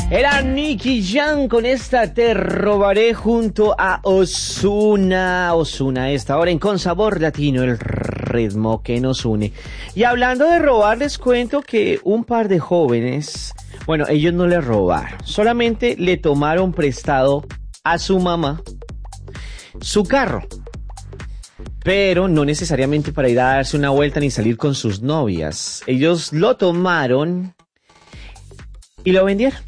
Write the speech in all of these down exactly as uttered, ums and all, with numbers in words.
Era Nicky Jam con esta Te Robaré junto a Ozuna. Ozuna, esta hora en Con Sabor Latino, el ritmo que nos une. Y hablando de robar, les cuento que un par de jóvenes, bueno, ellos no le robaron, solamente le tomaron prestado a su mamá su carro. Pero no necesariamente para ir a darse una vuelta ni salir con sus novias. Ellos lo tomaron y lo vendieron.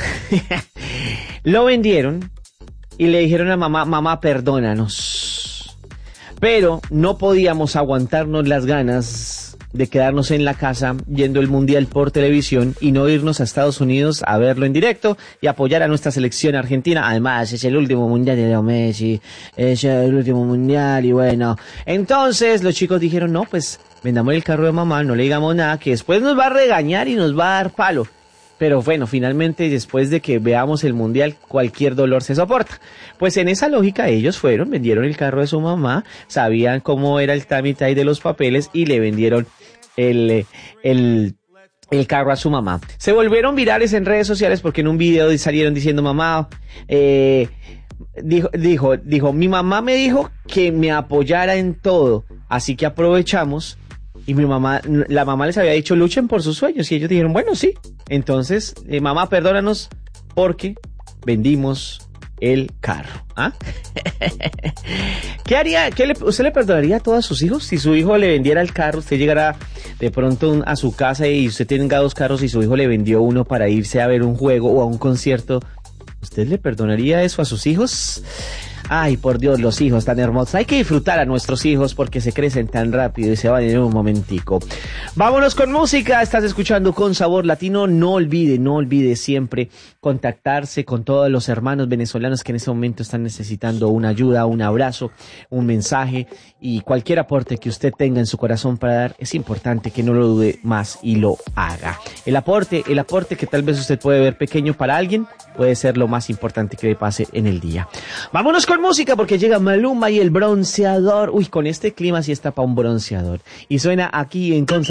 Lo vendieron y le dijeron a mamá, mamá, perdónanos. Pero no podíamos aguantarnos las ganas de quedarnos en la casa viendo el Mundial por televisión y no irnos a Estados Unidos a verlo en directo y apoyar a nuestra selección argentina. Además, es el último Mundial de Leo Messi, es el último Mundial y bueno. Entonces los chicos dijeron, no, pues vendamos el carro de mamá, no le digamos nada, que después nos va a regañar y nos va a dar palo. Pero bueno, finalmente, después de que veamos el Mundial, cualquier dolor se soporta. Pues en esa lógica ellos fueron, vendieron el carro de su mamá, sabían cómo era el trámite ahí de los papeles y le vendieron el, el, el carro a su mamá. Se volvieron virales en redes sociales porque en un video salieron diciendo, mamá, eh, dijo, dijo, dijo, mi mamá me dijo que me apoyara en todo, así que aprovechamos. Y mi mamá, la mamá les había dicho, luchen por sus sueños. Y ellos dijeron, bueno, sí. Entonces, eh, mamá, perdónanos porque vendimos el carro. ¿Ah? ¿Qué haría? ¿Qué le, ¿Usted le perdonaría a todos sus hijos? Si su hijo le vendiera el carro, usted llegara de pronto a su casa y usted tenga dos carros y su hijo le vendió uno para irse a ver un juego o a un concierto, ¿usted le perdonaría eso a sus hijos? Ay, por Dios, los hijos tan hermosos. Hay que disfrutar a nuestros hijos porque se crecen tan rápido y se van en un momentico. Vámonos con música. Estás escuchando Con Sabor Latino. No olvide, no olvide siempre contactarse con todos los hermanos venezolanos que en este momento están necesitando una ayuda, un abrazo, un mensaje y cualquier aporte que usted tenga en su corazón para dar. Es importante que no lo dude más y lo haga. El aporte, el aporte que tal vez usted puede ver pequeño para alguien, puede ser lo más importante que le pase en el día. Vámonos con música porque llega Maluma y el bronceador. Uy, con este clima sí está para un bronceador. Y suena aquí en Con